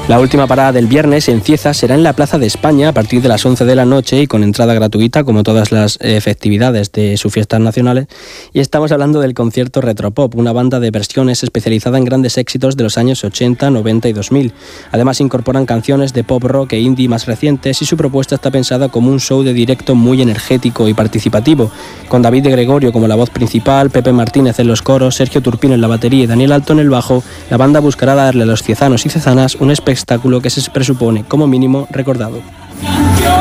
La última parada del viernes en Cieza será en la Plaza de España a partir de las 11 de la noche y con entrada gratuita, como todas las festividades de sus fiestas nacionales. Y estamos hablando del concierto Retropop, una banda de versiones especializada en grandes éxitos de los años 80, 90 y 2000. Además incorporan canciones de pop rock e indie más recientes y su propuesta está pensada como un show de directo muy energético y participativo, con David de Gregorio como la voz principal, Pepe Martínez en los coros, Sergio Turpino en la batería y Daniel Alto en el bajo. La banda buscará darle a los ciezanos y cezanas un espectáculo que se presupone como mínimo recordado.